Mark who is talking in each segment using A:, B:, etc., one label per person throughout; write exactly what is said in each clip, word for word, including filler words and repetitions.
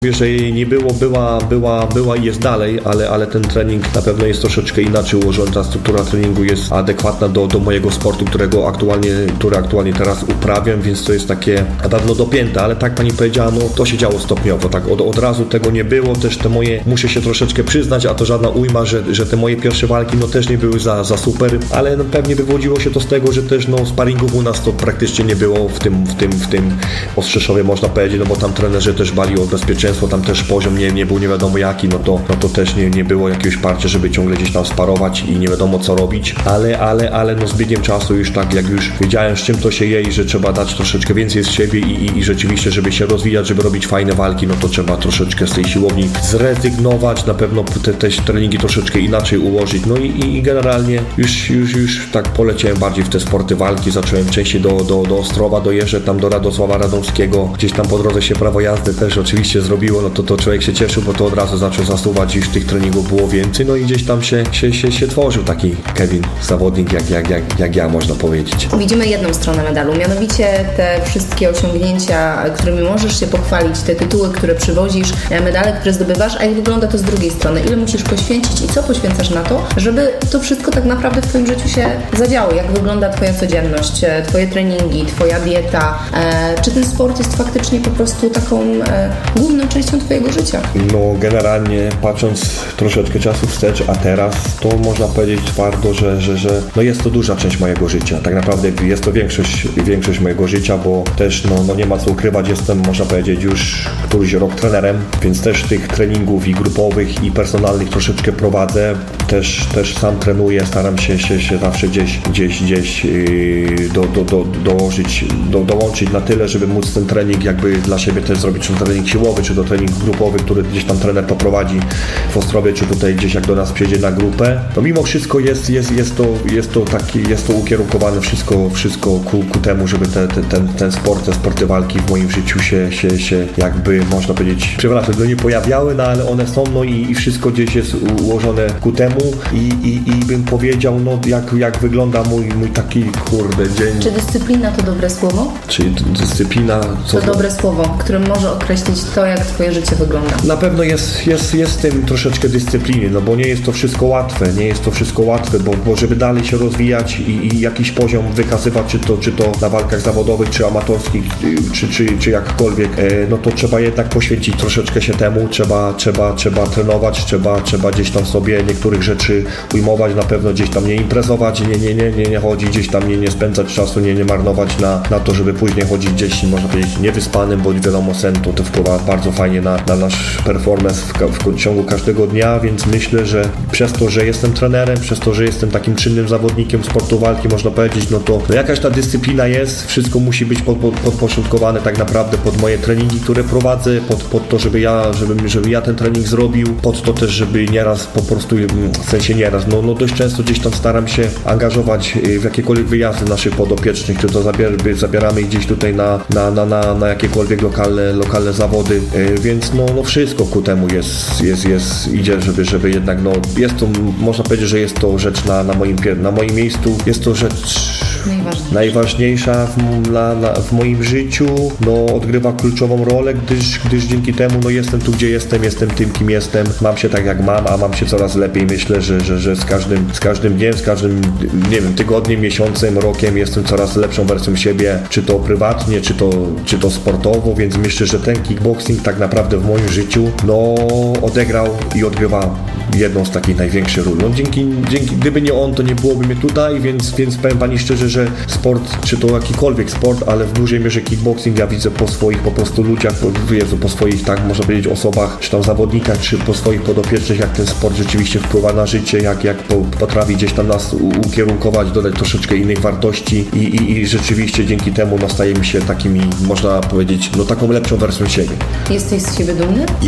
A: Że jej nie było, była, była, była i jest dalej, ale, ale ten trening na pewno jest troszeczkę inaczej ułożony, ta struktura treningu jest adekwatna do, do mojego sportu, którego aktualnie, który aktualnie teraz uprawiam, więc to jest takie na pewno dopięte, ale tak pani powiedziała, no to się działo stopniowo, tak od, od razu tego nie było, też te moje, muszę się troszeczkę przyznać, a to żadna ujma, że, że te moje pierwsze walki no też nie były za, za super, ale no, pewnie wywodziło się to z tego, że też no sparingów u nas to praktycznie nie było w tym, w tym, w tym Ostrzeszowie, można powiedzieć, no bo tam trenerzy też bali o bezpieczeństwo, tam też poziom nie, nie był nie wiadomo jaki, no to, no to też nie, nie było jakiegoś parcia, żeby ciągle gdzieś tam sparować i nie wiadomo co robić, ale, ale, ale no z biegiem czasu już tak, jak już wiedziałem, z czym to się je i że trzeba dać troszeczkę więcej z siebie i, i, i rzeczywiście, żeby się rozwijać, żeby robić fajne walki, no to trzeba troszeczkę z tej siłowni zrezygnować, na pewno te, te treningi troszeczkę inaczej ułożyć, no i, i generalnie już, już, już tak poleciałem bardziej w te sporty walki, zacząłem częściej do, do, do Ostrowa dojeżdżać, tam do Radosława Radomskiego, gdzieś tam po drodze się prawo jazdy też oczywiście zrobiło, no to, to człowiek się cieszył, bo to od razu zaczął zasuwać i już tych treningów było więcej, no i gdzieś tam się, się, się, się tworzył taki Kevin, zawodnik jak, jak, jak, jak ja, można powiedzieć.
B: Widzimy jedną stronę medalu, mianowicie te wszystkie osiągnięcia, którymi możesz się pochwalić, te tytuły, które przywozisz, medale, które zdobywasz, a jak wygląda to z drugiej strony? Ile musisz poświęcić i co poświęcasz na to, żeby to wszystko tak naprawdę w Twoim życiu się zadziało? Jak wygląda Twoja codzienność, Twoje treningi, Twoja dieta? E, czy ten sport jest faktycznie po prostu taką e, główną częścią Twojego życia?
A: No generalnie patrząc troszeczkę czasu wstecz, a teraz to można powiedzieć twardo, że, że, że no jest to duża część mojego życia. Tak naprawdę jest to większość, większość mojego życia, bo też no, no nie ma co ukrywać, jestem, można powiedzieć, już któryś rok trenerem, więc też tych treningów i grupowych i personalnych troszeczkę prowadzę. Też, też sam trenuję, staram się, się, się zawsze gdzieś, gdzieś, gdzieś yy, do, do, do, dołożyć, do, dołączyć na tyle, żeby móc ten trening jakby dla siebie też zrobić, czy trening siłowy, czy to trening grupowy, który gdzieś tam trener poprowadzi w Ostrowie, czy tutaj gdzieś jak do nas przyjedzie na grupę. No mimo wszystko jest, jest, jest, to, jest, to, taki, jest to ukierunkowane wszystko, wszystko ku, ku temu, żeby te, te, ten, ten sport, te sporty walki w moim życiu się, się, się jakby, można powiedzieć, przepraszam, no nie pojawiały, no ale one są, no i, i wszystko gdzieś jest ułożone ku temu i, i, i bym powiedział, no jak, jak wygląda mój, mój taki, kurde, dzień.
B: Czy dyscyplina to dobre słowo?
A: Czy dyscyplina... Co
B: to dobre słowo, które może określić to, jak Twoje życie wygląda.
A: Na pewno jest, jest, jest w tym troszeczkę dyscypliny, no bo nie jest to wszystko łatwe, nie jest to wszystko łatwe, bo, bo żeby dalej się rozwijać i, i jakiś poziom wykazywać, czy to, czy to na walkach zawodowych, czy amatorskich, czy, czy, czy jakkolwiek, no to trzeba jednak poświęcić troszeczkę się temu, trzeba, trzeba, trzeba trenować, trzeba, trzeba gdzieś tam sobie niektórych rzeczy ujmować, na pewno gdzieś tam nie imprezować, nie, nie, nie, nie, nie chodzić gdzieś tam, nie, nie spędzać czasu, nie, nie marnować na, na to, żeby później chodzić gdzieś, można powiedzieć, niewyspanym, bo wiadomo, sen to, to wpływa bardzo fajnie na, na nasz performance w, w ciągu każdego dnia, więc myślę, że przez to, że jestem trenerem, przez to, że jestem takim czynnym zawodnikiem sportu walki, można powiedzieć, no to no jakaś ta dyscyplina jest, wszystko musi być pod, pod, podporządkowane tak naprawdę pod moje treningi, które prowadzę, pod, pod to, żeby ja, żeby, żeby ja ten trening zrobił, pod to też, żeby nieraz po prostu, w sensie nieraz, no, no dość często gdzieś tam staram się angażować w jakiekolwiek wyjazdy naszych podopiecznych, czy to zabier, zabieramy ich gdzieś tutaj na, na, na, na, na jakiekolwiek lokalne, lokalne zawody, więc no, no wszystko ku temu jest, jest, jest idzie, żeby, żeby jednak, no jest to, można powiedzieć, że jest to rzecz na, na, moim, na moim miejscu, jest to rzecz
B: najważniejsza,
A: najważniejsza w, na, na, w moim życiu, no odgrywa kluczową rolę, gdyż, gdyż dzięki temu, no jestem tu, gdzie jestem, jestem tym, kim jestem, mam się tak, jak mam, a mam się coraz lepiej, myślę, że, że, że z każdym, z każdym dniem, z każdym, nie wiem, tygodniem, miesiącem, rokiem jestem coraz lepszą wersją siebie, czy to prywatnie, czy to, czy to sportowo, więc myślę, że ten kickboxing tak naprawdę w moim życiu, no odegrał i odgrywa jedną z takich największych ról. No, dzięki, dzięki, gdyby nie on, to nie byłoby mnie tutaj, więc, więc powiem Pani szczerze, że sport, czy to jakikolwiek sport, ale w dużej mierze kickboxing ja widzę po swoich po prostu ludziach, po, Jezu, po swoich, tak można powiedzieć, osobach, czy tam zawodnikach, czy po swoich podopiecznych, jak ten sport rzeczywiście wpływa na życie, jak, jak po, potrafi gdzieś tam nas u, ukierunkować, dodać troszeczkę innych wartości i, i, i rzeczywiście dzięki temu no, stajemy się takimi, można powiedzieć, no taką lepszą wersją siebie.
B: Jesteś z siebie dumny?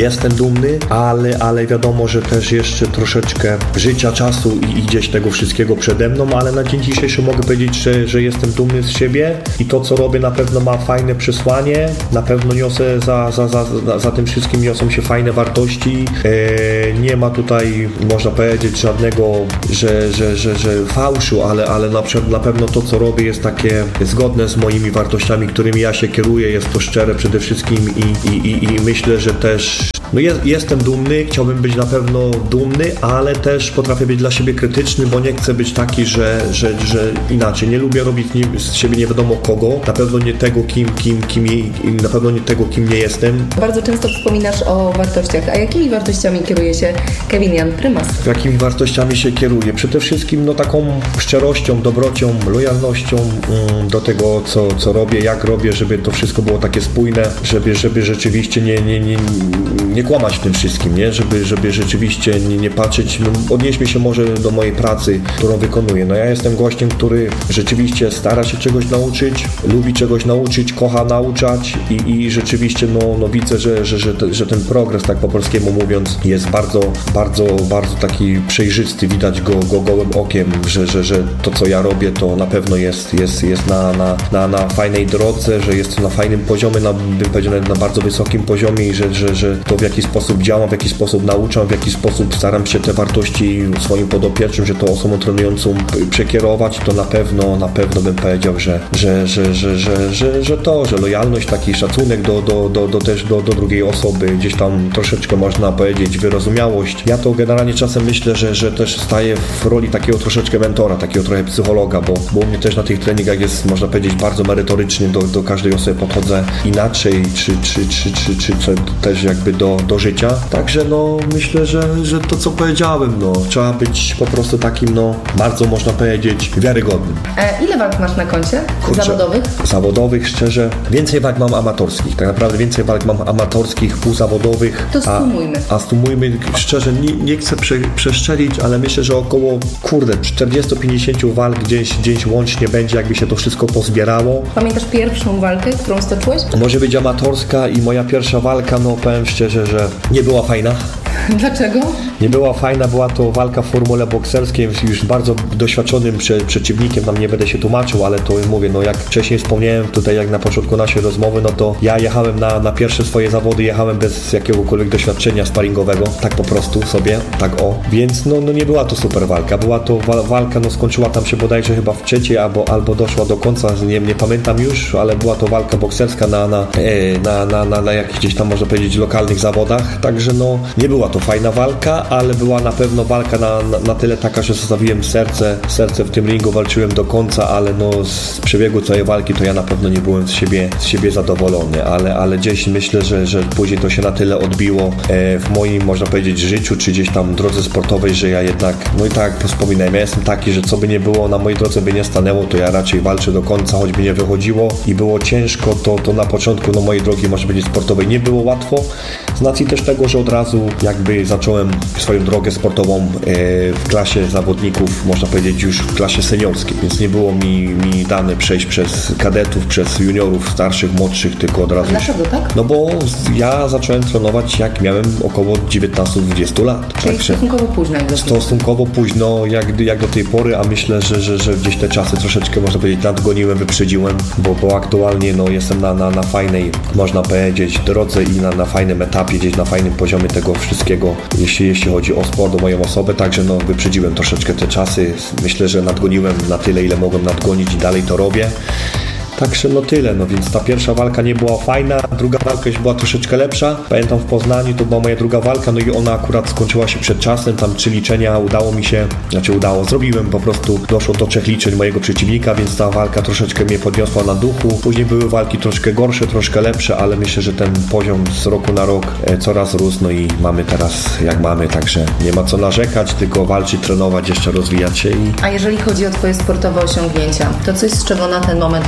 A: jestem dumny, ale, ale wiadomo, że też jeszcze troszeczkę życia, czasu i, i gdzieś tego wszystkiego przede mną, ale na dzień dzisiejszy mogę powiedzieć, że, że jestem dumny z siebie i to, co robię, na pewno ma fajne przesłanie, na pewno niosę za, za, za, za, za tym wszystkim niosą się fajne wartości. E, nie ma tutaj, można powiedzieć, żadnego, że, że, że, że fałszu, ale, ale na, na pewno to, co robię, jest takie zgodne z moimi wartościami, którymi ja się kieruję, jest to szczere przede wszystkim i, i, i, i myślę, że też no jest, jestem dumny, chciałbym być na pewno dumny, ale też potrafię być dla siebie krytyczny, bo nie chcę być taki, że, że, że inaczej. Nie lubię robić z siebie nie wiadomo kogo, na pewno nie tego, kim, kim, kim, na pewno nie tego, kim nie jestem.
B: Bardzo często wspominasz o wartościach, a jakimi wartościami kieruje się Kevin Jan Prymas?
A: Jakimi wartościami się kieruję? Przede wszystkim no taką szczerością, dobrocią, lojalnością mm, do tego, co, co robię, jak robię, żeby to wszystko było takie spójne, żeby, żeby rzeczywiście nie, nie, nie, nie kłamać w tym wszystkim, nie? Żeby, żeby rzeczywiście nie, nie patrzeć, no, odnieśmy się może do mojej pracy, którą wykonuję. No ja jestem gościem, który rzeczywiście stara się czegoś nauczyć, lubi czegoś nauczyć, kocha nauczać i, i rzeczywiście no, no widzę, że, że, że, te, że ten progres, tak po polskiemu mówiąc, jest bardzo, bardzo, bardzo taki przejrzysty, widać go, go gołym okiem, że, że, że to, co ja robię, to na pewno jest, jest, jest na, na, na, na fajnej drodze, że jest to na fajnym poziomie, na, bym powiedział, na bardzo wysokim poziomie i że, że, że to w jaki sposób działam, w jaki sposób nauczam, w jaki sposób staram się te wartości swoim podopiecznym, że to osobą trenującą przekierować, to na pewno, na pewno bym powiedział, że, że, że, że, że, że, że to, że lojalność, taki szacunek do, do, do, do też do, do drugiej osoby, gdzieś tam troszeczkę można powiedzieć wyrozumiałość. Ja to generalnie czasem myślę, że, że też staję w roli takiego troszeczkę mentora, takiego trochę psychologa, bo, bo u mnie też na tych treningach jest, można powiedzieć, bardzo merytorycznie do, do każdej osoby podchodzę inaczej, czy, czy, czy, czy, czy, czy też jakby do, do życia. Także no myślę, że, że to, co powiedziałem, no trzeba być po prostu takim, no bardzo można powiedzieć, wiarygodnym.
B: E, ile walk masz na koncie?
A: Kurczę,
B: zawodowych?
A: Zawodowych, szczerze, więcej walk mam amatorskich. Tak naprawdę więcej walk mam amatorskich, półzawodowych.
B: To sumujmy.
A: A, a sumujmy, szczerze, nie, nie chcę prze, przeszczelić, ale myślę, że około, kurde, czterdzieści do pięćdziesięciu walk gdzieś, gdzieś łącznie będzie, jakby się to wszystko pozbierało.
B: Pamiętasz pierwszą walkę, którą stoczyłeś?
A: Może być amatorska i moja pierwsza walka, no powiem szczerze, że nie była fajna.
B: Dlaczego?
A: Nie była fajna, była to walka w formule bokserskiej, już bardzo doświadczonym prze, przeciwnikiem, tam nie będę się tłumaczył, ale to mówię, no jak wcześniej wspomniałem tutaj, jak na początku naszej rozmowy, no to ja jechałem na, na pierwsze swoje zawody, jechałem bez jakiegokolwiek doświadczenia sparingowego, tak po prostu sobie, tak o, więc no, no nie była to super walka, była to wa- walka, no skończyła tam się bodajże chyba w trzeciej, albo, albo doszła do końca, nie, nie pamiętam już, ale była to walka bokserska na, na, na, na, na, na jakichś gdzieś tam, można powiedzieć, lokalnych zawodach, także no nie była to fajna walka, ale była na pewno walka na, na, na tyle taka, że zostawiłem serce, serce w tym ringu, walczyłem do końca, ale no z przebiegu całej walki to ja na pewno nie byłem z siebie, z siebie zadowolony, ale, ale gdzieś myślę, że, że później to się na tyle odbiło e, w moim, można powiedzieć, życiu, czy gdzieś tam drodze sportowej, że ja jednak, no i tak jak wspominałem, ja jestem taki, że co by nie było, na mojej drodze by nie stanęło, to ja raczej walczę do końca, choćby nie wychodziło i było ciężko, to, to na początku no, mojej drogi, można powiedzieć, sportowej nie było łatwo, z racji też tego, że od razu jakby zacząłem swoją drogę sportową w klasie zawodników, można powiedzieć już w klasie seniorskiej, więc nie było mi, mi dane przejść przez kadetów, przez juniorów, starszych, młodszych, tylko od razu.
B: Dlaczego tak?
A: No bo ja zacząłem trenować jak miałem około dziewiętnaście dwadzieścia lat.
B: Czyli Także stosunkowo późno. Jak
A: stosunkowo późno jak, jak do tej pory, a myślę, że, że, że gdzieś te czasy troszeczkę, można powiedzieć, nadgoniłem, wyprzedziłem, bo, bo aktualnie no, jestem na, na, na fajnej, można powiedzieć, drodze i na, na fajnym etapie, gdzieś na fajnym poziomie tego wszystkiego, jeśli, jeśli chodzi o sport, o moją osobę, także no, wyprzedziłem troszeczkę te czasy. Myślę, że nadgoniłem na tyle, ile mogłem nadgonić i dalej to robię. Także no tyle, no więc ta pierwsza walka nie była fajna, druga walka już była troszeczkę lepsza. Pamiętam w Poznaniu, to była moja druga walka, no i ona akurat skończyła się przed czasem, tam trzy liczenia udało mi się, znaczy udało, zrobiłem po prostu, doszło do trzech liczeń mojego przeciwnika, więc ta walka troszeczkę mnie podniosła na duchu. Później były walki troszkę gorsze, troszkę lepsze, ale myślę, że ten poziom z roku na rok coraz rósł, no i mamy teraz jak mamy, także nie ma co narzekać, tylko walczyć, trenować, jeszcze rozwijać się. I...
B: A jeżeli chodzi o Twoje sportowe osiągnięcia, to coś, z czego na ten moment jesteś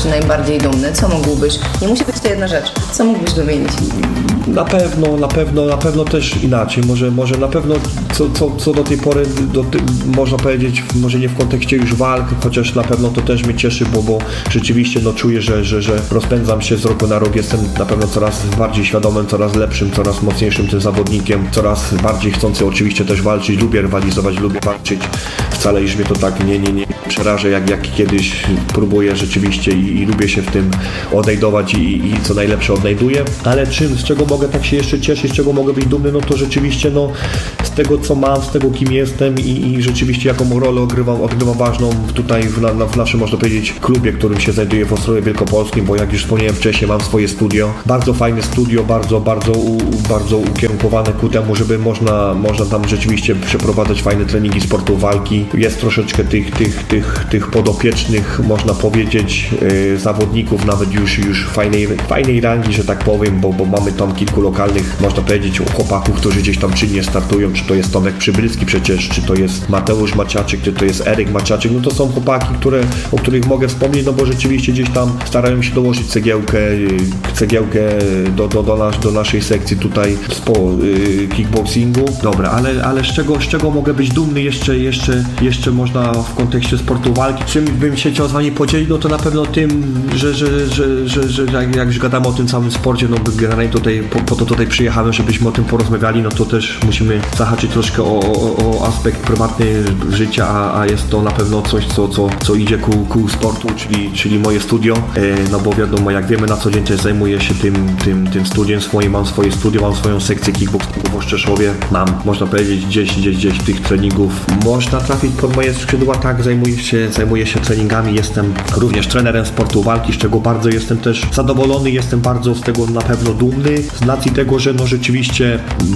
B: najbardziej dumny? Co mógłbyś? Nie musi być to jedna rzecz. Co mógłbyś wymienić?
A: Na pewno, na pewno, na pewno też inaczej. Może, może na pewno co, co, co do tej pory, do ty, można powiedzieć, może nie w kontekście już walk, chociaż na pewno to też mnie cieszy, bo, bo rzeczywiście no, czuję, że, że, że rozpędzam się z roku na rok. Jestem na pewno coraz bardziej świadomym, coraz lepszym, coraz mocniejszym tym zawodnikiem, coraz bardziej chcący oczywiście też walczyć. Lubię rywalizować, lubię walczyć. Wcale już mnie to tak nie, nie, nie przeraża, jak, jak kiedyś próbuję rzeczywiście i, i lubię się w tym odnajdować i, i co najlepsze odnajduję. Ale czym, z czego mogę tak się jeszcze cieszyć, z czego mogę być dumny, no to rzeczywiście no, z tego co mam, z tego kim jestem i, i rzeczywiście jaką rolę odgrywam, odgrywam ważną tutaj w, na, w naszym, można powiedzieć, klubie, którym się znajduję w Ostrowie Wielkopolskim, bo jak już wspomniałem wcześniej, mam swoje studio. Bardzo fajne studio, bardzo, bardzo, bardzo ukierunkowane ku temu, żeby można, można tam rzeczywiście przeprowadzać fajne treningi sportu walki. Jest troszeczkę tych, tych, tych, tych podopiecznych, można powiedzieć, yy, zawodników, nawet już, już fajnej, fajnej rangi, że tak powiem, bo, bo mamy tam kilku lokalnych, można powiedzieć, chłopaków, którzy gdzieś tam czynnie startują, czy to jest Tomek Przybylski przecież, czy to jest Mateusz Maciaczyk, czy to jest Eryk Maciaczyk, no to są chłopaki, które, o których mogę wspomnieć, no bo rzeczywiście gdzieś tam starają się dołożyć cegiełkę, cegiełkę do, do, do, nas, do naszej sekcji tutaj spo yy, kickboxingu. Dobra, ale, ale z czego, z czego mogę być dumny jeszcze, jeszcze, jeszcze można w kontekście sportu walki, czym bym się chciał z wami podzielić, no to na pewno tym, że, że, że, że, że jak, jak już gadamy o tym całym sporcie, no generalnie tutaj, po, po to tutaj przyjechałem, żebyśmy o tym porozmawiali, no to też musimy zahaczyć troszkę o, o, o aspekt prywatny życia, a, a jest to na pewno coś, co, co, co idzie ku, ku sportu, czyli, czyli moje studio, e, no bo wiadomo, jak wiemy, na co dzień też zajmuję się tym, tym, tym studiem swoim, mam swoje studio, mam swoją sekcję kickboxingu w Oszczeszowie, mam, można powiedzieć, gdzieś, gdzieś, gdzieś tych treningów można trafić pod moje skrzydła, tak, zajmuję się, zajmuję się treningami, jestem również trenerem sportu walki, z czego bardzo jestem też zadowolony, jestem bardzo z tego na pewno dumny, z racji tego, że no rzeczywiście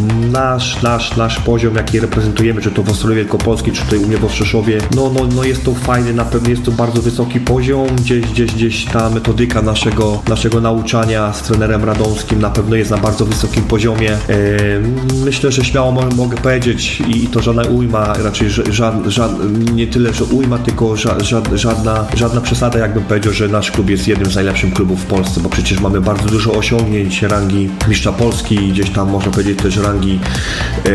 A: nasz, nasz, nasz poziom, jaki reprezentujemy, czy to w Ostrowie Wielkopolskim, czy tutaj u mnie w Ostrzeszowie, no, no, no jest to fajny, na pewno jest to bardzo wysoki poziom, gdzieś, gdzieś, gdzieś ta metodyka naszego, naszego nauczania z trenerem radomskim na pewno jest na bardzo wysokim poziomie. Yy, myślę, że śmiało mogę powiedzieć i to żadna ujma, raczej żad, żad, nie tyle, że ujma, tylko ża, żad, żadna, żadna przesada, jakbym powiedział, że nasz klub jest jednym z najlepszych klubów w Polsce, bo przecież mamy bardzo dużo osiągnięć, rangi mistrza Polski, gdzieś tam można powiedzieć też rangi e,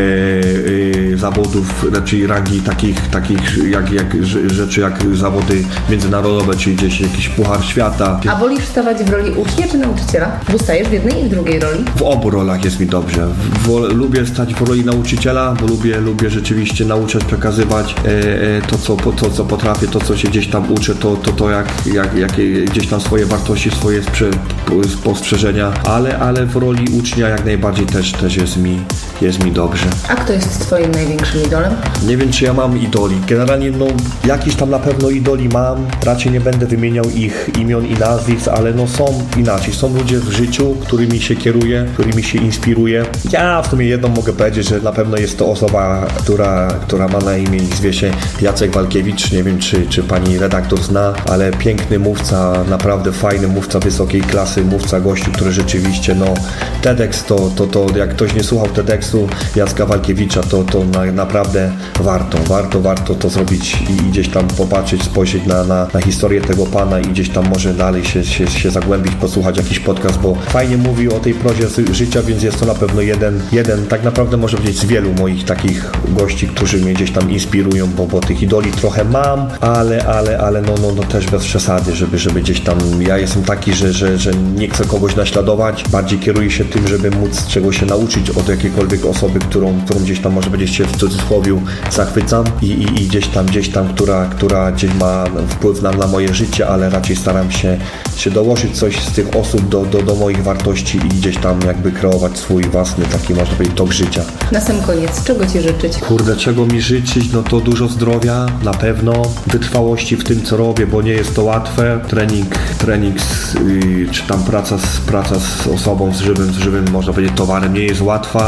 A: e, zawodów, raczej rangi takich, takich jak, jak rzeczy jak zawody międzynarodowe, czyli gdzieś jakiś puchar świata.
B: A wolisz stawać w roli ucznia czy nauczyciela? Bo stajesz w jednej i w drugiej roli?
A: W obu rolach jest mi dobrze. W, lubię stać w roli nauczyciela, bo lubię, lubię rzeczywiście nauczać, przekazywać e, e, to, co, to, co potrafię, to, co się gdzieś tam uczę, to, to, to jak, jak, jakie gdzieś tam swoje wartości, swoje sprze, spostrzeżenia, ale, ale w roli ucznia jak najbardziej też, też jest mi, jest mi dobrze.
B: A kto jest twoim największym idolem?
A: Nie wiem, czy ja mam idoli. Generalnie no jakiś tam na pewno idoli mam. Raczej nie będę wymieniał ich imion i nazwisk, ale no są inaczej. Są ludzie w życiu, którymi się kieruję, którymi się inspiruję. Ja w sumie jedną mogę powiedzieć, że na pewno jest to osoba, która, która ma na imię i zwie się Jacek Walkiewicz. Nie wiem, czy, czy pani redaktor zna, ale piękny mówca, naprawdę fajny mówca wysokiej klasy, mówca gościu, który rzeczywiście, no TEDx to, to, to jak ktoś nie słuchał TEDxu Jacka Walkiewicza, to, to na, naprawdę warto, warto, warto to zrobić i, i gdzieś tam popatrzeć, spojrzeć na, na, na historię tego pana i gdzieś tam może dalej się, się, się zagłębić, posłuchać jakiś podcast, bo fajnie mówi o tej prozie życia, więc jest to na pewno jeden, jeden tak naprawdę może powiedzieć z wielu moich takich gości, którzy mnie gdzieś tam inspirują, bo, bo tych idoli trochę mam, ale, ale, ale no, no, no też bez przesady, żeby, żeby gdzieś tam, ja jestem taki, że, że, że nie chcę kogoś naśladować, bardziej kieruję się tym, żeby móc czegoś się nauczyć od jakiejkolwiek osoby, którą, którą gdzieś tam może powiedzieć się w cudzysłowiu zachwycam i, i, i gdzieś tam, gdzieś tam, która, która gdzieś ma wpływ na, na moje życie, ale raczej staram się, się dołożyć coś z tych osób do, do, do moich wartości i gdzieś tam jakby kreować swój własny taki, można powiedzieć, tok życia. Na
B: sam koniec, czego Ci życzyć?
A: Kurde, czego mi życzyć? No to dużo zdrowia, na pewno, wytrwałości w tym, co robię, bo nie jest to łatwe. Trening, trening z, yy, czy tam praca z, praca z osobą, z żywym, z żywym, można powiedzieć, towarem nie jest łatwa, acz,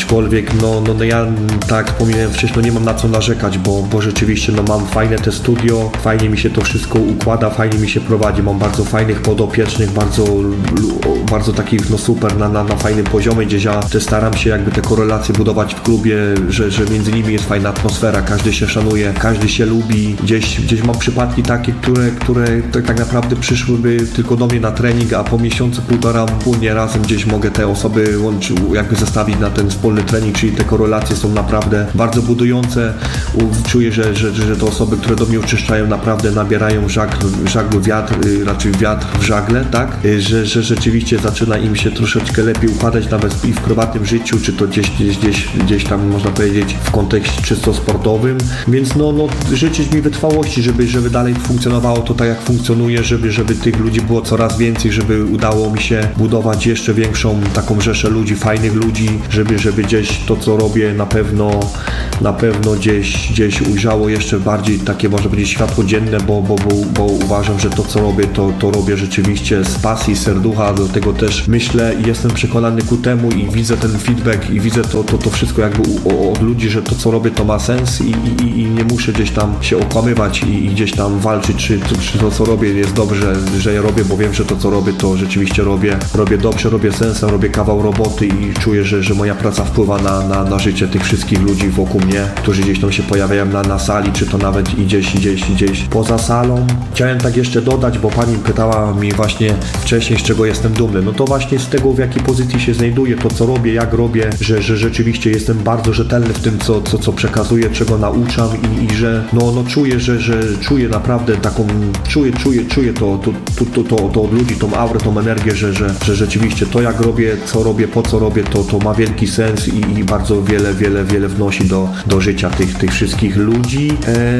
A: aczkolwiek no, no, no ja tak jak wspomniałem wcześniej, no nie mam na co narzekać, bo, bo rzeczywiście no mam fajne te studio, fajnie mi się to wszystko układa, fajnie mi się prowadzi, mam bardzo fajnych podopiecznych, bardzo, bardzo takich no super na, na, na fajnym poziomie, gdzieś ja też staram się jakby te korelacje budować w klubie, że, że między nimi jest fajna atmosfera, każdy się szanuje, każdy się lubi, gdzieś, gdzieś mam przypadki takie, które, które tak naprawdę przyszłyby tylko do mnie na trening, a po miesiącu, półtora wspólnie razem gdzieś mogę te osoby łączyć, jakby zestawić na ten wspólny trening, czyli te korelacje są naprawdę bardzo budujące. Czuję, że, że, że te osoby, które do mnie uczęszczają, naprawdę nabierają żagl, żaglu wiatr, raczej wiatr w żagle, tak? Że, że rzeczywiście zaczyna im się troszeczkę lepiej układać nawet i w prywatnym życiu, czy to gdzieś, gdzieś, gdzieś, gdzieś tam można powiedzieć w kontekście czysto sportowym, więc no, no życzyć mi wytrwałości, żeby, żeby dalej funkcjonowało to tak jak funkcjonuje, żeby, żeby tych ludzi było coraz więcej, żeby udało mi się budować jeszcze większą taką rzeszę ludzi, fajnych ludzi, żeby, żeby gdzieś to co robię na pewno na pewno gdzieś, gdzieś ujrzało jeszcze bardziej takie można powiedzieć światło dzienne, bo, bo, bo, bo uważam, że to co robię to, to robię rzeczywiście z pasji, serducha, do tego też myślę i jestem przekonany ku temu i widzę ten feedback i widzę to, to, to wszystko jakby u, od ludzi, że to co robię to ma sens i, i, i nie muszę gdzieś tam się okłamywać i, i gdzieś tam walczyć, czy, czy to co robię jest dobrze, że ja robię, bo wiem, że to co robię to rzeczywiście robię, robię dobrze, robię sensem, robię kawał roboty i czuję, że, że moja praca wpływa na, na, na życie tych wszystkich ludzi wokół mnie, którzy gdzieś tam się pojawiają na, na sali, czy to nawet i gdzieś, gdzieś, gdzieś poza salą. Chciałem tak jeszcze dodać, bo pani pytała mi właśnie wcześniej, z czego jestem dumny. No to właśnie z tego, w jakiej pozycji się znajduję, to co robię, jak robię, że, że rzeczywiście jestem bardzo rzetelny w tym, co, co, co przekazuję, czego nauczam i, i że no, no czuję, że, że czuję naprawdę taką, czuję, czuję, czuję to, to, to, to, to od ludzi, tą aurę, tą energię, że, że, że rzeczywiście to jak robię, co robię, po co robię, to, to ma wielki sens i, i bardzo wiele, wiele, wiele wnosi do, do życia tych, tych wszystkich ludzi.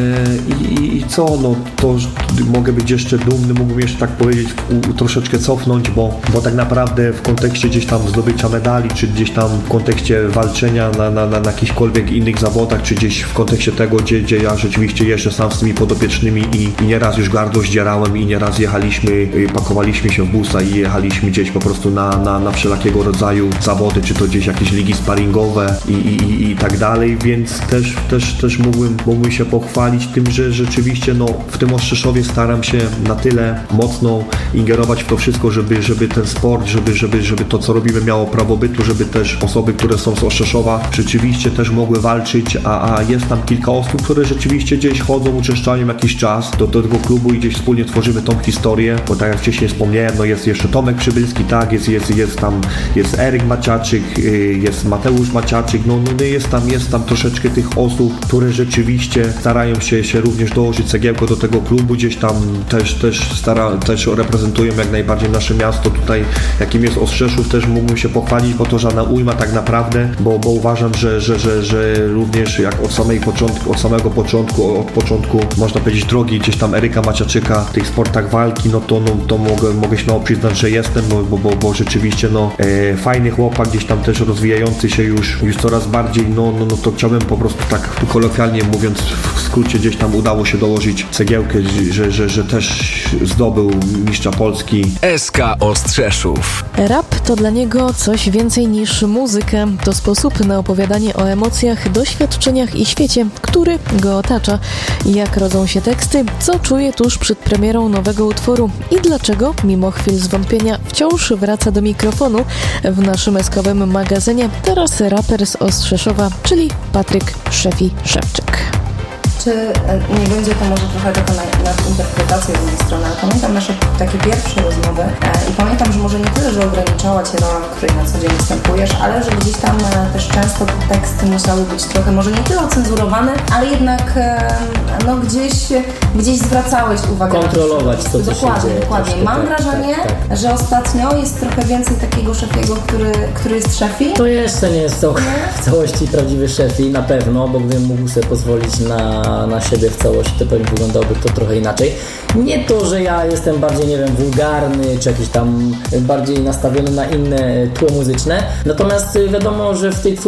A: Eee, i, I co, no to mogę być jeszcze dumny, mógłbym jeszcze tak powiedzieć, u, troszeczkę cofnąć, bo, bo tak naprawdę w kontekście gdzieś tam zdobycia medali, czy gdzieś tam w kontekście walczenia na, na, na, na jakichkolwiek innych zawodach, czy gdzieś w kontekście tego, gdzie, gdzie ja rzeczywiście jeżdżę sam z tymi podopiecznymi i, i nieraz już gardło zdzierałem i nieraz jechaliśmy, pakowaliśmy się w busa i jechaliśmy gdzieś po prostu na, na, na wszelakiego rodzaju zawody, czy to gdzieś jakieś ligi sparingowe i, i, i tak dalej, więc też, też, też mógłbym, mógłbym się pochwalić tym, że rzeczywiście no, w tym Ostrzeszowie staram się na tyle mocno ingerować w to wszystko, żeby, żeby ten sport, żeby, żeby, żeby to co robimy miało prawo bytu, żeby też osoby, które są z Ostrzeszowa rzeczywiście też mogły walczyć, a, a jest tam kilka osób, które rzeczywiście gdzieś chodzą, uczęszczają jakiś czas do, do tego klubu i gdzieś wspólnie tworzymy tą historię, bo tak jak wcześniej wspomniałem, no jest jeszcze Tomek Przybylski, tak, jest, jest, jest tam, jest Eryk Maciaczyk, jest Mateusz Maciaczyk, no, no jest tam, jest tam troszeczkę tych osób, które rzeczywiście starają się, się również dołożyć cegiełkę do tego klubu, gdzieś tam też, też, stara, też reprezentują jak najbardziej nasze miasto tutaj, jakim jest Ostrzeszów, też mógłbym się pochwalić, bo to żadna ujma tak naprawdę, bo, bo uważam, że, że, że, że również jak od samej początku, od samego początku, od początku można powiedzieć drogi gdzieś tam Eryka Maciaczyka w tych sportach walki, no to, no, to mogę, mogę śmiało przyznać, że jestem, bo, bo, bo rzeczywiście no e, fajny chłopak, gdzieś tam też rozwijający się już, już coraz bardziej, no, no, no to chciałbym po prostu tak kolokwialnie mówiąc w skrócie gdzieś tam udało się dołożyć cegiełkę, że, że, że też zdobył mistrza Polski.
C: S K Ostrzeszów.
D: Rap to dla niego coś więcej niż muzyka. To sposób na opowiadanie o emocjach, doświadczeniach i świecie, który go otacza. Jak rodzą się teksty, co czuje tuż przed premierą nowego utworu i dlaczego, mimo chwil zwątpienia, wciąż wraca do mikrofonu w naszym eskowym magazynie. Teraz raper z Ostrzeszowa, czyli Patryk Szefi Szewczyk.
B: Czy nie będzie to może trochę taka na, na interpretację z drugiej strony, ale pamiętam nasze takie pierwsze rozmowy e, i pamiętam, że może nie tyle, że ograniczała Cię rola, w której na co dzień występujesz, ale że gdzieś tam e, też często te teksty musiały być trochę, może nie tyle ocenzurowane, ale jednak e, no gdzieś, gdzieś zwracałeś uwagę.
E: Kontrolować to, co
B: dokładnie,
E: się dzieje.
B: Dokładnie. Mam
E: tak,
B: wrażenie,
E: tak, tak.
B: że ostatnio jest trochę więcej takiego szefiego, który, który jest szefi.
E: To jeszcze nie jest to w całości prawdziwy szefi, na pewno, bo gdybym mógł sobie pozwolić na na siebie w całości, to pewnie wyglądałoby to trochę inaczej. Nie to, że ja jestem bardziej, nie wiem, wulgarny, czy jakiś tam bardziej nastawiony na inne tło muzyczne, natomiast wiadomo, że w tej twórczości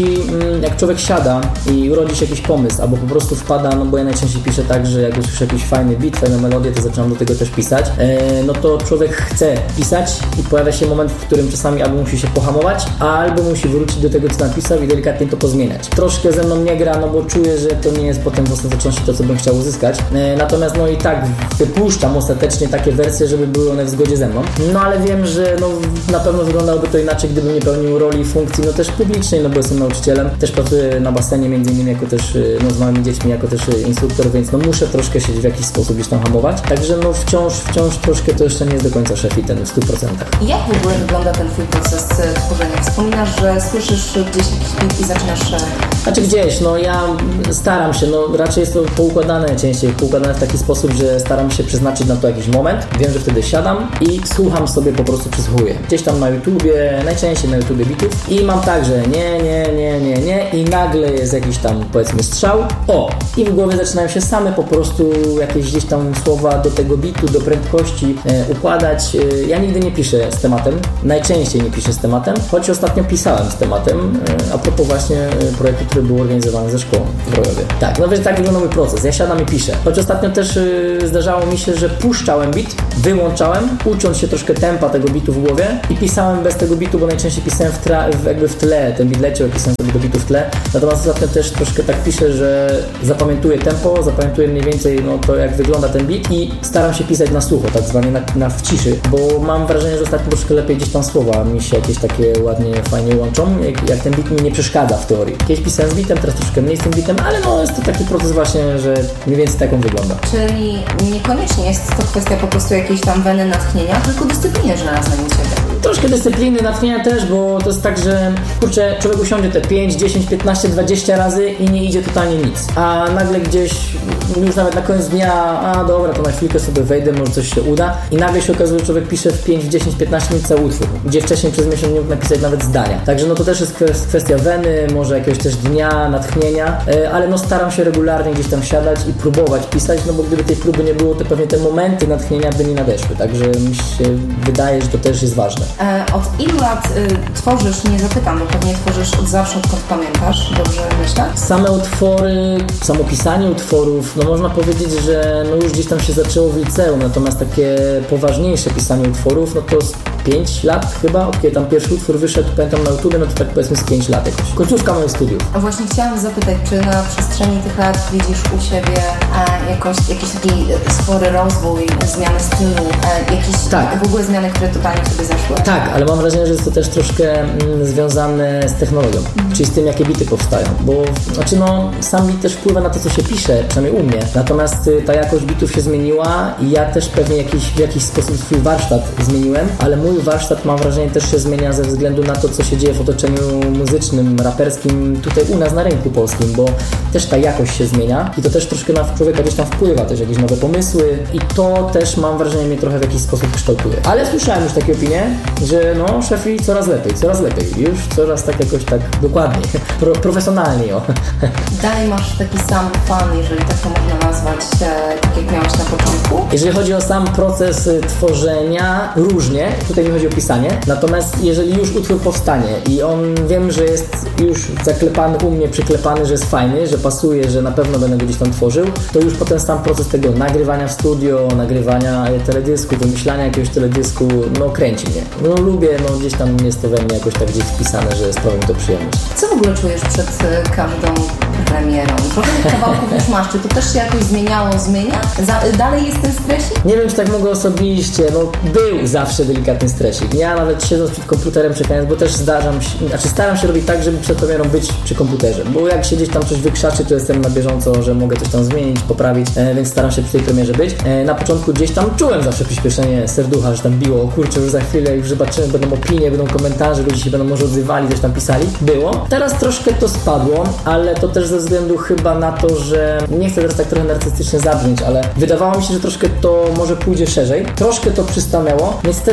E: Ci, jak człowiek siada i urodzi się jakiś pomysł, albo po prostu wpada, no bo ja najczęściej piszę tak, że jak usłyszę jakiś fajny beat, fajną melodię, to zaczynam do tego też pisać, no to człowiek chce pisać i pojawia się moment, w którym czasami albo musi się pohamować, albo musi wrócić do tego, co napisał i delikatnie to pozmieniać. Troszkę ze mną nie gra, no bo czuję, że to nie jest potem w ostateczności to, co bym chciał uzyskać. Natomiast no i tak wypuszczam ostatecznie takie wersje, żeby były one w zgodzie ze mną. No ale wiem, że no, na pewno wyglądałoby to inaczej, gdybym nie pełnił roli i funkcji, no też publicznej, no bo jestem nauczycielem. Też pracuję na basenie, między innymi jako też, no z małymi dziećmi, jako też instruktor, więc no muszę troszkę się w jakiś sposób gdzieś tam hamować. Także no wciąż, wciąż troszkę to jeszcze nie jest do końca szefi ten w stu procentach.
B: Jak w ogóle wygląda ten twój proces tworzenia? Wspominasz, że słyszysz gdzieś jakiś beat i zaczynasz...
E: Znaczy gdzieś, no ja staram się, no raczej jest to poukładane częściej, poukładane w taki sposób, że staram się przeznaczyć na to jakiś moment. Wiem, że wtedy siadam i słucham sobie, po prostu przysłuchuję. Gdzieś tam na YouTubie, najczęściej na YouTubie bitów i mam tak, że nie, nie, nie, nie, nie i nagle jest jakiś tam powiedzmy strzał, o! I w głowie zaczynają się same po prostu jakieś gdzieś tam słowa do tego bitu, do prędkości e, układać. E, ja nigdy nie piszę z tematem, najczęściej nie piszę z tematem, choć ostatnio pisałem z tematem, e, a propos właśnie e, projektu, który był organizowany ze szkołą w Rojowie. Tak, no więc tak wygląda mój proces. Ja siadam i piszę. Choć ostatnio też e, zdarzało mi się, że puszczałem bit, wyłączałem, ucząc się troszkę tempa tego bitu w głowie i pisałem bez tego bitu, bo najczęściej pisałem w, tra- w, jakby w tle, ten bit leciał, pisałem sobie do bitu w tle. Natomiast ostatnio też troszkę tak piszę, że zapamiętuję tempo, zapamiętuję mniej więcej no, to, jak wygląda ten bit i staram się pisać na sucho, tak zwanie na, na w ciszy, bo mam wrażenie, że ostatnio troszkę lepiej gdzieś tam słowa mi się jakieś takie ładnie, fajnie łączą, jak, jak ten bit mi nie przeszkadza w teorii. Kiedyś pisałem z bitem, teraz troszkę mniej z tym bitem, ale no jest to taki proces właśnie, że mniej więcej tak on wygląda.
B: Czyli niekoniecznie jest to kwestia po prostu jakiejś tam weny natchnienia, tylko dyscypliny żelaznej u Ciebie.
E: Troszkę dyscypliny, natchnienia też, bo to jest tak, że kurczę, człowiek usiądzie te pięć, dziesięć, piętnaście, dwadzieścia razy i nie idzie totalnie nic. A nagle gdzieś, już nawet na koniec dnia, a dobra, to na chwilkę sobie wejdę, może coś się uda. I nagle się okazuje, że człowiek pisze w pięć, dziesięć, piętnaście minut cały utwór, gdzie wcześniej przez miesiąc nie mógł napisać nawet zdania. Także no to też jest kwestia weny, może jakiegoś też dnia, natchnienia, ale no staram się regularnie gdzieś tam siadać i próbować pisać, no bo gdyby tej próby nie było, to pewnie te momenty natchnienia by nie nadeszły. Także mi się wydaje, że to też jest ważne.
B: Od ilu lat y, tworzysz, nie zapytam, bo pewnie tworzysz od zawsze, odkąd pamiętasz, dobrze myślę?
E: Same utwory, samo pisanie utworów, no można powiedzieć, że no już gdzieś tam się zaczęło w liceum, natomiast takie poważniejsze pisanie utworów, no to z pięć lat chyba, od kiedy tam pierwszy utwór wyszedł, pamiętam na YouTube, no to tak powiedzmy z pięć lat jakoś. Końcówka moich studiów.
B: A właśnie chciałam zapytać, czy na przestrzeni tych lat widzisz u siebie e, jakoś, jakiś taki spory rozwój, zmiany stylu, e, jakieś
E: tak.
B: w ogóle zmiany, które totalnie w Tobie zaszły?
E: Tak, ale mam wrażenie, że jest to też troszkę mm, związane z technologią, mm. czyli z tym, jakie bity powstają, bo znaczy no, sam bit też wpływa na to, co się pisze, przynajmniej u mnie, natomiast y, ta jakość bitów się zmieniła i ja też pewnie jakiś, w jakiś sposób swój warsztat zmieniłem, ale mój warsztat, mam wrażenie, też się zmienia ze względu na to, co się dzieje w otoczeniu muzycznym, raperskim, tutaj u nas na rynku polskim, bo też ta jakość się zmienia i to też troszkę na człowieka gdzieś tam wpływa, też jakieś nowe pomysły i to też, mam wrażenie, mnie trochę w jakiś sposób kształtuje. Ale słyszałem już takie opinie, że no, szefi coraz lepiej, coraz lepiej, już coraz tak jakoś tak dokładniej, pro, profesjonalnie, o.
B: Dalej masz taki sam fan, jeżeli tak to można nazwać, e, tak jak miałeś na początku?
E: Jeżeli chodzi o sam proces tworzenia, różnie, tutaj mi chodzi o pisanie, natomiast jeżeli już utwór powstanie i on, wiem, że jest już zaklepany u mnie, przyklepany, że jest fajny, że pasuje, że na pewno będę go gdzieś tam tworzył, to już potem sam proces tego nagrywania w studio, nagrywania teledysku, wymyślania jakiegoś teledysku, no kręci mnie. No lubię, no gdzieś tam jest to we mnie jakoś tak gdzieś wpisane, że sprawia mi to przyjemność.
B: Co w ogóle czujesz przed każdą premierą? Trochę kawałków już masz, czy to też się jakoś zmieniało, zmienia? Za, dalej jest ten stresik?
E: Nie wiem, czy tak mogę osobiście, no był zawsze delikatny stresik. Ja nawet siedząc przed komputerem czekając, bo też zdarzam się, znaczy staram się robić tak, żeby przed premierą być przy komputerze, bo jak się gdzieś tam coś wykrzaczy, to jestem na bieżąco, że mogę coś tam zmienić, poprawić, e, więc staram się przy tej premierze być. E, na początku gdzieś tam czułem zawsze przyspieszenie serducha, że tam biło, kurczę, już za chwilę, już zobaczymy, będą opinie, będą komentarze, ludzie się będą może odzywali, coś tam pisali. Było. Teraz troszkę to spadło, ale to też ze względu chyba na to, że nie chcę teraz tak trochę narcystycznie zabrzmieć, ale wydawało mi się, że troszkę to może pójdzie szerzej. Troszkę to przystanęło, więc też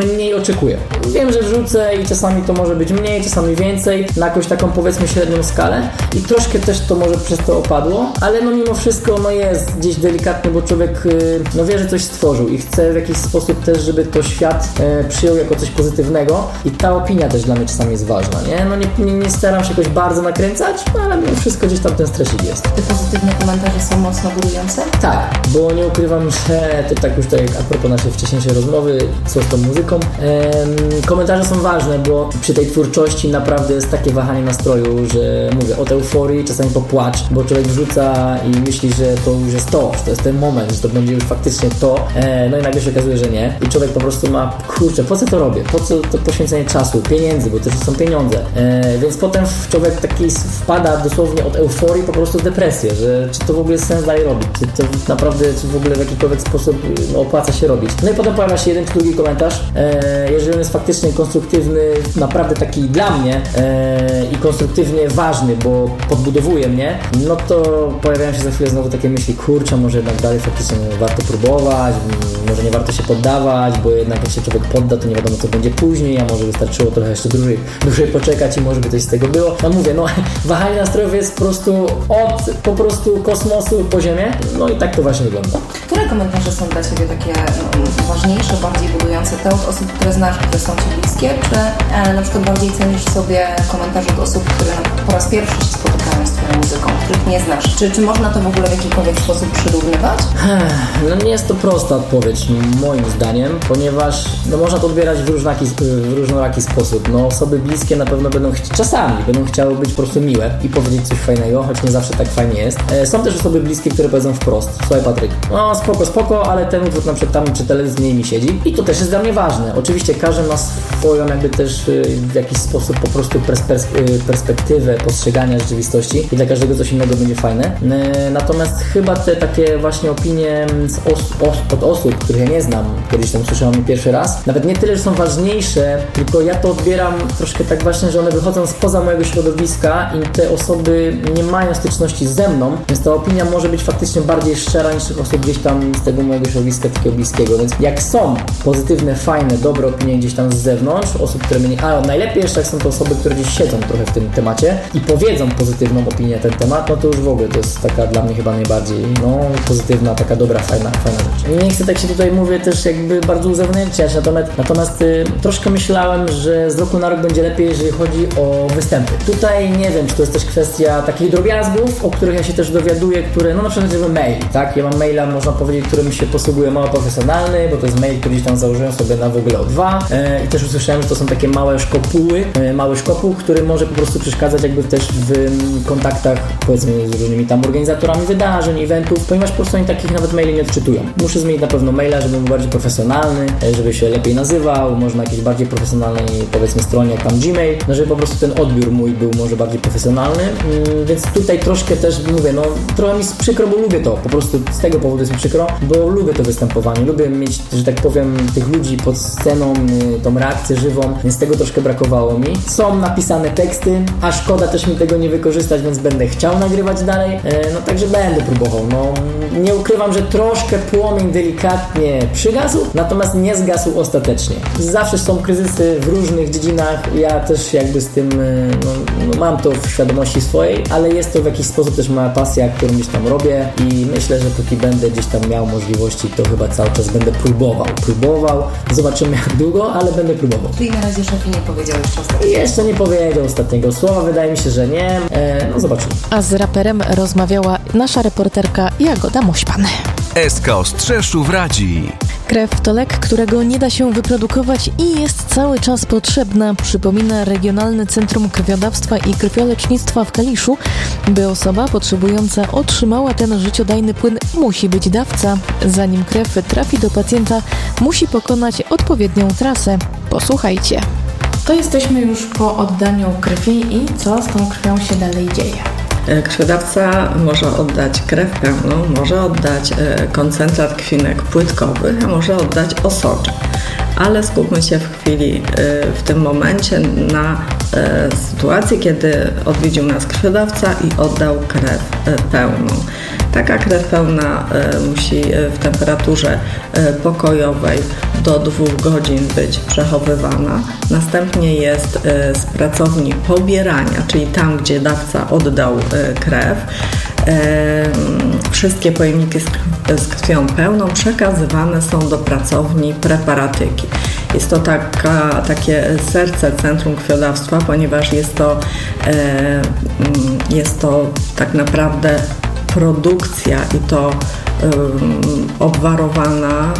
E: trochę mniej oczekuję. Wiem, że wrzucę i czasami to może być mniej, czasami więcej, na jakąś taką powiedzmy średnią skalę i troszkę też to może przez to opadło, ale no mimo wszystko no jest gdzieś delikatnie, bo człowiek no wie, że coś stworzył i chce w jakiś sposób też, żeby to świat e, przyjął jako coś pozytywnego i ta opinia też dla mnie czasami jest ważna, nie? No nie, nie, nie staram się jakoś bardzo nakręcać, no, ale mimo wszystko gdzieś tam ten stresik jest.
B: Te pozytywne komentarze są mocno budujące?
E: Tak, bo nie ukrywam, że to tak już tak a propos naszej wcześniejszej rozmowy, co z tą muzyką, ehm, komentarze są ważne, bo przy tej twórczości naprawdę jest takie wahanie nastroju, że mówię od euforii, czasami po płacz, bo człowiek wrzuca i myśli, że to już jest to, że to jest ten moment, że to będzie już faktycznie to, e, no i nagle się okazuje, że nie i człowiek po prostu ma, kurczę, po co to robię, po co to poświęcenie czasu, pieniędzy, bo też są pieniądze, e, więc potem człowiek taki wpada dosłownie od euforii po prostu w depresję, że czy to w ogóle jest sens dalej robić, czy to naprawdę, czy w ogóle w jakikolwiek sposób no, opłaca się robić. No i potem pojawia się jeden czy drugi komentarz, e, jeżeli on jest faktycznie konstruktywny, naprawdę taki dla mnie e, i konstruktywnie ważny, bo podbudowuje mnie, no to pojawiają się za chwilę znowu takie myśli, kurczę, może jednak dalej faktycznie warto próbować, może nie warto się poddawać, bo jednak jak się człowiek podda, to nie wiadomo co będzie później, a może wystarczyło trochę jeszcze dłużej, dłużej poczekać i może by coś z tego było. No mówię, no wahanie nastrojowe jest po prostu od po prostu kosmosu po ziemię, no i tak to właśnie wygląda.
B: Które komentarze są dla Ciebie takie no, ważniejsze, bardziej budujące? Te od osób, które znasz, które są Ci bliskie, czy e, na przykład bardziej cenisz sobie komentarze od osób, które po raz pierwszy się spotykają z Twoją muzyką, których nie znasz? Czy, czy można to w ogóle w jakikolwiek sposób przyrównywać?
E: No nie jest to prosta odpowiedź moim zdaniem, ponieważ no, można to odbierać w, różnaki, w różnoraki sposób. No osoby bliskie na pewno będą chci- czasami będą chciały być po prostu miłe i powiedzieć coś fajnego, choć nie zawsze tak fajnie jest. E, są też osoby bliskie, które powiedzą wprost: słuchaj Patryk, no spoko, spoko, ale ten utwór na przykład tam czy teledysk mniej mi siedzi i to też jest dla mnie ważne. Oczywiście każdy ma swoją jakby też w jakiś sposób po prostu pers- perspektywę postrzegania rzeczywistości i dla każdego coś innego będzie fajne. E, natomiast chyba te takie właśnie opinie z os- os- od osób, których ja nie znam, kiedyś tam usłyszałem je pierwszy raz, nawet nie tyle, że są ważniejsze, tylko ja to odbieram troszkę tak właśnie, że one wychodzą spoza mojego środowiska i te osoby nie mają styczności ze mną, więc ta opinia może być faktycznie bardziej szczera niż tych osób gdzieś tam z tego mojego środowiska takiego bliskiego, więc jak są pozytywne, fajne, dobre opinie gdzieś tam z zewnątrz, osób, które mnie... A najlepiej jeszcze jak są to osoby, które gdzieś siedzą trochę w tym temacie i powiedzą pozytywną opinię na ten temat, no to już w ogóle to jest taka dla mnie chyba najbardziej no pozytywna, taka dobra, fajna, fajna rzecz. Nie chcę tak się tutaj mówię też jakby bardzo uzewnętrzniać, natomiast, natomiast y, troszkę myślałem, że z roku na rok będzie lepiej, jeżeli chodzi o występy. Tutaj nie wiem, czy to jest też kwestia takich drobiazgów, o których ja się też dowiaduję, które, no na przykład chociażby mail, tak? Ja mam maila, można powiedzieć, którym się posługuję mało profesjonalny, bo to jest mail, który gdzieś tam założyłem sobie na w ogóle o dwa e, i też usłyszałem, że to są takie małe szkopuły, e, mały szkopuł, który może po prostu przeszkadzać jakby też w m, kontaktach, powiedzmy, z różnymi tam organizatorami wydarzeń, eventów, ponieważ po prostu oni takich nawet maili nie odczytują. Muszę zmienić na pewno maila, żeby był bardziej profesjonalny, e, żeby się lepiej nazywał, może na jakiejś bardziej profesjonalnej, powiedzmy, stronie, jak tam Gmail, no żeby po prostu ten odbiór mój był może bardziej profesjonalny, mm, więc tutaj troszkę też mówię, no trochę mi jest przykro, bo lubię to, po prostu z tego powodu jest mi przykro, bo lubię to występowanie, lubię mieć, że tak powiem, tych ludzi pod sceną, tą reakcję żywą, więc tego troszkę brakowało mi. Są napisane teksty, a szkoda też mi tego nie wykorzystać, więc będę chciał nagrywać dalej, no także będę próbował, no nie ukrywam, że troszkę płomień delikatnie przygasł, natomiast nie zgasł ostatecznie. Zawsze są kryzysy w różnych dziedzinach, ja też jakby z tym, no, no mam to w świadomości swojej, ale jest to w jakiś sposób też moja pasja, którą gdzieś tam robię i myślę, że póki będę gdzieś tam miał możliwości, to chyba cały czas będę próbował. Próbował, zobaczymy jak długo, ale będę próbował.
B: Ty na razie szefie nie powiedział jeszcze ostatniego.
E: Jeszcze nie powiedział ostatniego słowa, wydaje mi się, że nie. E, no zobaczymy.
D: A z raperem rozmawiała nasza reporterka Jagoda Mośpan.
C: S K Ostrzeszów radzi.
D: Krew to lek, którego nie da się wyprodukować i jest cały czas potrzebna, przypomina Regionalne Centrum Krwiodawstwa i Krwiolecznictwa w Kaliszu. By osoba potrzebująca otrzymała ten życiodajny płyn, musi być dawca. Zanim krew trafi do pacjenta, musi pokonać odpowiednią trasę. Posłuchajcie.
F: To jesteśmy już po oddaniu krwi i co z tą krwią się dalej dzieje?
G: Krwiodawca może oddać krew pełną, może oddać koncentrat krwinek płytkowych, a może oddać osocze. Ale skupmy się w chwili, w tym momencie na sytuację, kiedy odwiedził nas krwiodawca i oddał krew pełną. Taka krew pełna musi w temperaturze pokojowej do dwóch godzin być przechowywana. Następnie jest z pracowni pobierania, czyli tam, gdzie dawca oddał krew, wszystkie pojemniki z krwią pełną przekazywane są do pracowni preparatyki. Jest to taka, takie serce Centrum Krwiodawstwa, ponieważ jest to, jest to tak naprawdę produkcja i to obwarowana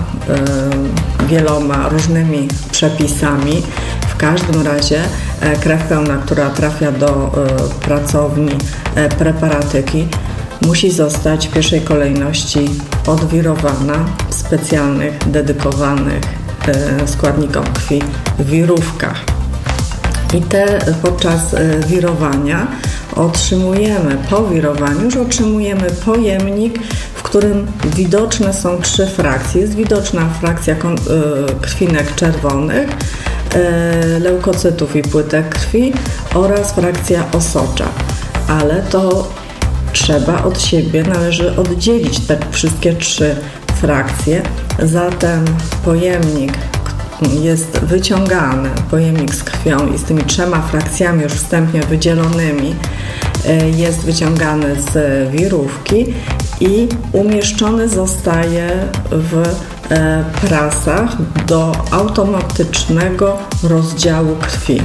G: wieloma różnymi przepisami. W każdym razie krew pełna, która trafia do pracowni preparatyki, musi zostać w pierwszej kolejności odwirowana w specjalnych, dedykowanych składnikom krwi wirówkach. I te podczas wirowania otrzymujemy, po wirowaniu już otrzymujemy pojemnik, w którym widoczne są trzy frakcje. Jest widoczna frakcja krwinek czerwonych, leukocytów i płytek krwi oraz frakcja osocza. Ale to trzeba od siebie, należy oddzielić te wszystkie trzy frakcje. Zatem pojemnik jest wyciągany, pojemnik z krwią i z tymi trzema frakcjami już wstępnie wydzielonymi jest wyciągany z wirówki i umieszczony zostaje w prasach do automatycznego rozdziału krwi.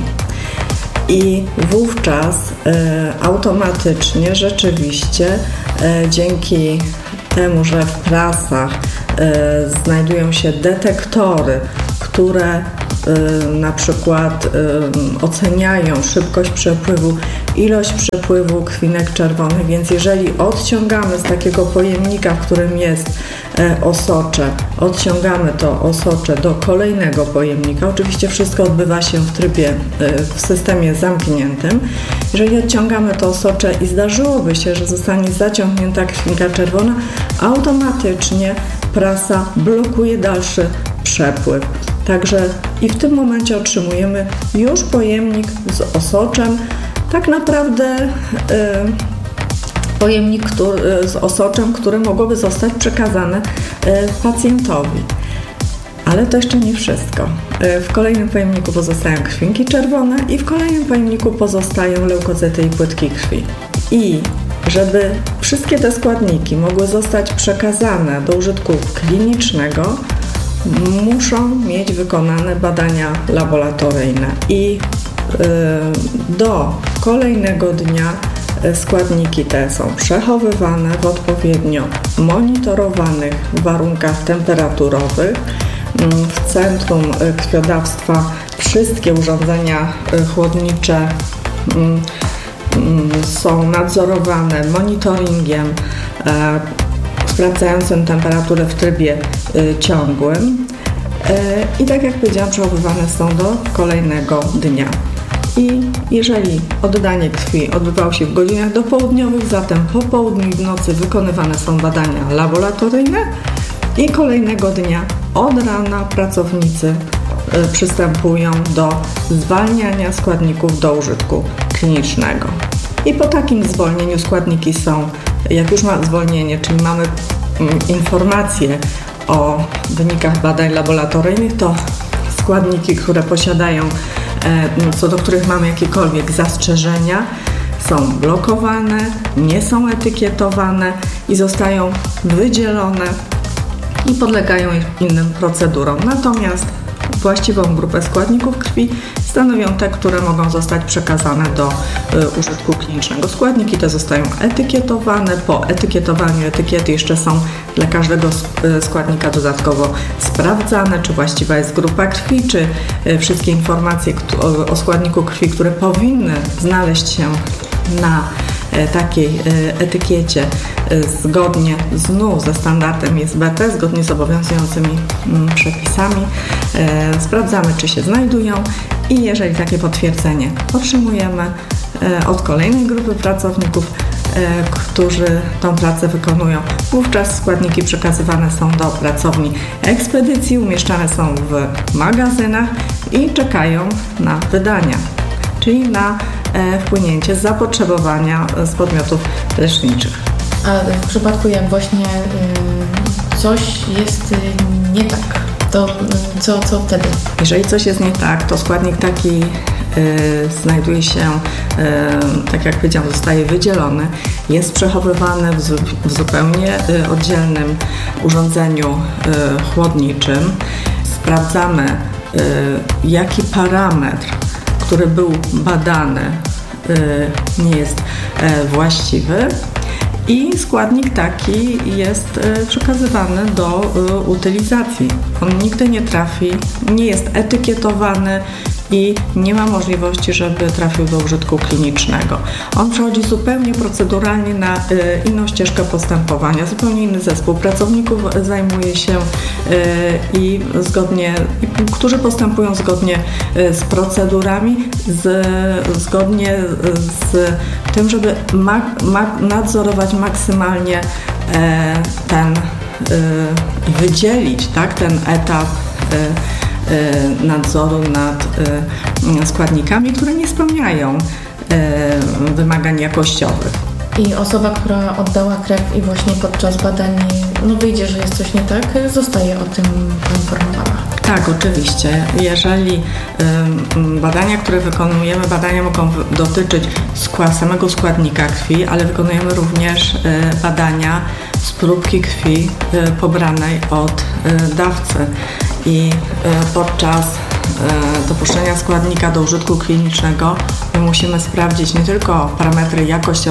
G: I wówczas automatycznie rzeczywiście dzięki temu, że w prasach znajdują się detektory, które na przykład oceniają szybkość przepływu, ilość przepływu krwinek czerwonych, więc jeżeli odciągamy z takiego pojemnika, w którym jest osocze, odciągamy to osocze do kolejnego pojemnika, oczywiście wszystko odbywa się w trybie, w systemie zamkniętym. Jeżeli odciągamy to osocze i zdarzyłoby się, że zostanie zaciągnięta krwinka czerwona, automatycznie prasa blokuje dalszy przepływ. Także i w tym momencie otrzymujemy już pojemnik z osoczem, tak naprawdę yy, pojemnik który, z osoczem, który mogłoby zostać przekazane yy, pacjentowi. Ale to jeszcze nie wszystko. Yy, w kolejnym pojemniku pozostają krwinki czerwone i w kolejnym pojemniku pozostają leukocyty i płytki krwi. I żeby wszystkie te składniki mogły zostać przekazane do użytku klinicznego, muszą mieć wykonane badania laboratoryjne i y, do kolejnego dnia składniki te są przechowywane w odpowiednio monitorowanych warunkach temperaturowych. W Centrum Krwiodawstwa wszystkie urządzenia chłodnicze są nadzorowane monitoringiem sprawdzającym temperaturę w trybie y, ciągłym y, i tak jak powiedziałam, przechowywane są do kolejnego dnia. I jeżeli oddanie krwi odbywało się w godzinach dopołudniowych, zatem po południu i w nocy wykonywane są badania laboratoryjne i kolejnego dnia od rana pracownicy y, przystępują do zwalniania składników do użytku klinicznego. I po takim zwolnieniu składniki są, jak już ma zwolnienie, czyli mamy informacje o wynikach badań laboratoryjnych, to składniki, które posiadają, co do których mamy jakiekolwiek zastrzeżenia, są blokowane, nie są etykietowane i zostają wydzielone i podlegają innym procedurom. Natomiast właściwą grupę składników krwi stanowią te, które mogą zostać przekazane do y, użytku klinicznego. Składniki te zostają etykietowane. Po etykietowaniu etykiety jeszcze są dla każdego y, składnika dodatkowo sprawdzane, czy właściwa jest grupa krwi, czy y, wszystkie informacje o, o składniku krwi, które powinny znaleźć się na y, takiej y, etykiecie y, zgodnie znów ze standardem I S B T, zgodnie z obowiązującymi y, przepisami. Y, sprawdzamy, czy się znajdują. I jeżeli takie potwierdzenie otrzymujemy od kolejnej grupy pracowników, którzy tą pracę wykonują, wówczas składniki przekazywane są do pracowni ekspedycji, umieszczane są w magazynach i czekają na wydania. czyli na wpłynięcie zapotrzebowania z podmiotów leczniczych.
F: A w przypadku jak właśnie y, coś jest y, nie tak, to y, co, co wtedy?
G: Jeżeli coś jest nie tak, to składnik taki y, znajduje się, y, tak jak powiedziałam, zostaje wydzielony, jest przechowywany w, zu, w zupełnie y, oddzielnym urządzeniu y, chłodniczym. Sprawdzamy, y, jaki parametr, który był badany, y, nie jest y, właściwy. I składnik taki jest przekazywany do utylizacji. On nigdy nie trafi, nie jest etykietowany i nie ma możliwości, żeby trafił do użytku klinicznego. On przechodzi zupełnie proceduralnie na inną ścieżkę postępowania, zupełnie inny zespół pracowników zajmuje się i zgodnie, którzy postępują zgodnie z procedurami, z, zgodnie z tym, żeby ma, ma, nadzorować maksymalnie ten, wydzielić tak, ten etap nadzoru nad składnikami, które nie spełniają wymagań jakościowych.
F: I osoba, która oddała krew i właśnie podczas badań no wyjdzie, że jest coś nie tak, zostaje o tym poinformowana.
G: Tak, oczywiście. Jeżeli y, badania, które wykonujemy, badania mogą dotyczyć skład, samego składnika krwi, ale wykonujemy również y, badania z próbki krwi y, pobranej od y, dawcy. I y, podczas y, dopuszczenia składnika do użytku klinicznego my musimy sprawdzić nie tylko parametry jakościowe,